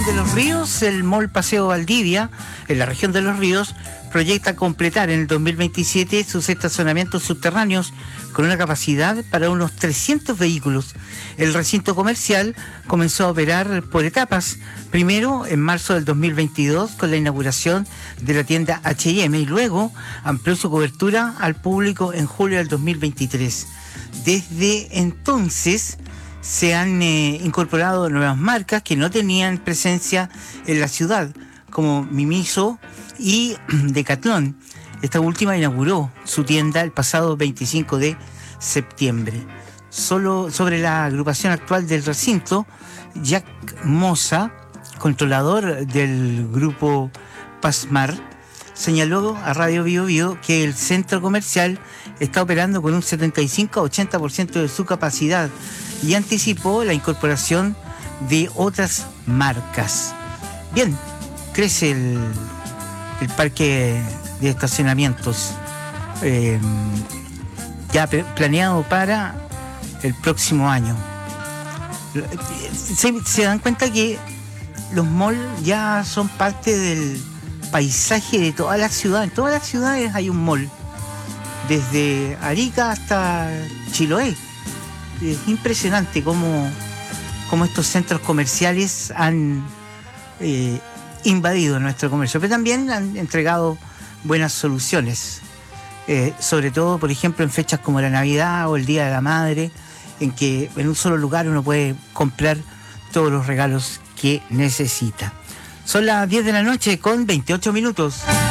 región de Los Ríos, el Mall Paseo Valdivia, en la región de Los Ríos, proyecta completar en el 2027 sus estacionamientos subterráneos con una capacidad para unos 300 vehículos. El recinto comercial comenzó a operar por etapas, primero en marzo del 2022 con la inauguración de la tienda H&M y luego amplió su cobertura al público en julio del 2023. Desde entonces se han incorporado nuevas marcas que no tenían presencia en la ciudad, como Miniso y Decathlon. Esta última inauguró su tienda el pasado 25 de septiembre. Solo sobre la agrupación actual del recinto, Jack Moza, controlador del grupo Pasmar, señaló a Radio Bio Bio que el centro comercial está operando con un 75 a 80% de su capacidad y anticipó la incorporación de otras marcas. Bien, crece el parque de estacionamientos ya planeado para el próximo año. Se dan cuenta que los malls ya son parte del paisaje de toda la ciudad. En todas las ciudades hay un mall, desde Arica hasta Chiloé. Es impresionante cómo estos centros comerciales han invadido nuestro comercio, pero también han entregado buenas soluciones, sobre todo, por ejemplo, en fechas como la Navidad o el Día de la Madre, en que en un solo lugar uno puede comprar todos los regalos que necesita. Son las 10 de la noche con 28 minutos.